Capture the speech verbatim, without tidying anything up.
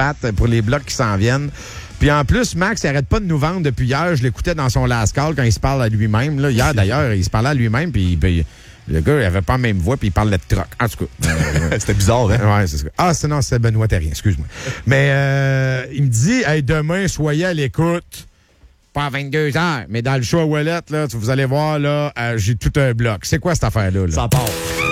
Pat, pour les blocs qui s'en viennent. Puis en plus, Max, il arrête pas de nous vendre depuis hier. Je l'écoutais dans son last call quand il se parle à lui-même. Là. Hier, d'ailleurs, il se parlait à lui-même, puis... puis le gars, il avait pas la même voix, puis il parlait de troc. En tout cas. Euh, C'était bizarre, hein? Ouais, c'est ça. Ah, c'est non, c'est Benoît Terrien, excuse-moi. Mais euh, il me dit, hey, demain, soyez à l'écoute. Pas à vingt-deux heures, mais dans le show à Ouellette, là, vous allez voir, là, euh, j'ai tout un bloc. C'est quoi cette affaire-là? Là? Ça part.